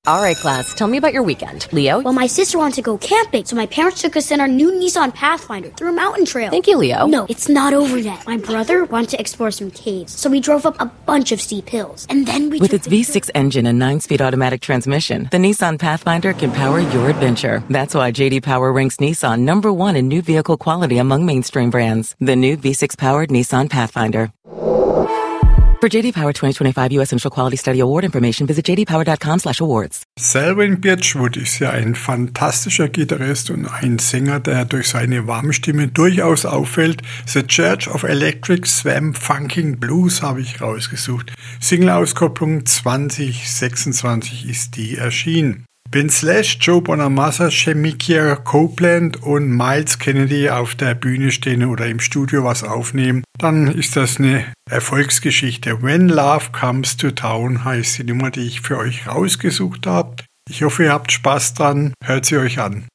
All right, class, tell me about your weekend. Leo? Well, my sister wanted to go camping, so my parents took us in our new Nissan Pathfinder through a mountain trail. Thank you, Leo. No, it's not over yet. My brother wanted to explore some caves, so we drove up a bunch of steep hills. And then we With its V6 engine and 9-speed automatic transmission, the Nissan Pathfinder can power your adventure. That's why J.D. Power ranks Nissan #1 in new vehicle quality among mainstream brands. The new V6-powered Nissan Pathfinder. For J.D. Power 2025 U.S. Initial Quality Study Award information, visit jdpower.com/awards. Selwyn Birchwood ist ja ein fantastischer Gitarrist und ein Sänger, der durch seine warme Stimme durchaus auffällt. The Church of Electric Swamp Funking Blues habe ich rausgesucht. Single-Auskopplung 2026 ist die erschienen. Wenn Slash, Joe Bonamassa, Shemikia Copeland und Miles Kennedy auf der Bühne stehen oder im Studio was aufnehmen, dann ist das eine Erfolgsgeschichte. When Love Comes to Town heißt die Nummer, die ich für euch rausgesucht habe. Ich hoffe, ihr habt Spaß dran. Hört sie euch an.